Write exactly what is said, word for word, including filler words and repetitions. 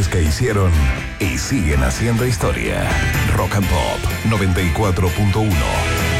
canciones que hicieron y siguen haciendo historia. Rock and Pop noventa y cuatro punto uno.